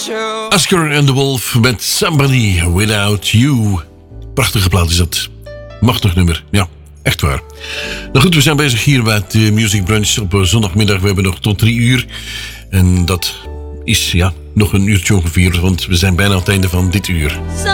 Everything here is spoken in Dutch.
Oscar and the Wolf met Somebody Without You. Prachtige plaat is dat. Machtig nummer, ja, echt waar. Nou goed, we zijn bezig hier bij het Music Brunch op zondagmiddag. We hebben nog tot 3 uur. En dat is ja nog een uurtje ongeveer, want we zijn bijna aan het einde van dit uur.